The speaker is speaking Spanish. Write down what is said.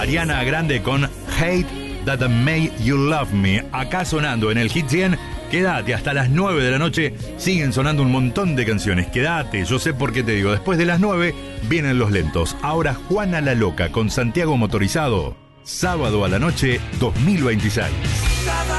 Ariana Grande con Hate That Made You Love Me. Acá sonando en el Hit 100. Quédate, hasta las 9 de la noche siguen sonando un montón de canciones. Quédate, yo sé por qué te digo. Después de las 9 vienen los lentos. Ahora Juana la Loca con Santiago Motorizado. Sábado a la noche 2026.